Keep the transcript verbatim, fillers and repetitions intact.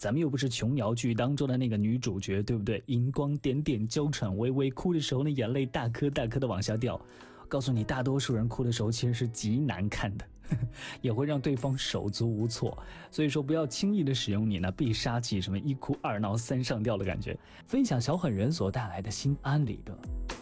咱们又不是琼瑶剧当中的那个女主角，对不对？荧光点点，娇喘微微，哭的时候呢，眼泪大颗大颗的往下掉。告诉你，大多数人哭的时候其实是极难看的，也会让对方手足无措。所以说，不要轻易的使用你那必杀技，什么一哭二闹三上吊的感觉。分享小狠人所带来的心安理得。